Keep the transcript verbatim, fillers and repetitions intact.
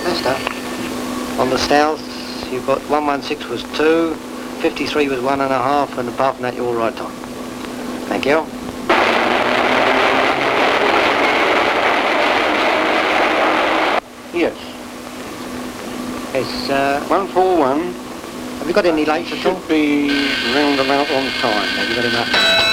That's done. On the Stouts, you've got one one six was two, fifty-three was one and a half, and apart from that, you're all right time. Thank you. Yes. It's, uh, one four one. have you got any lights at all? Should be round about on time. Have you got enough?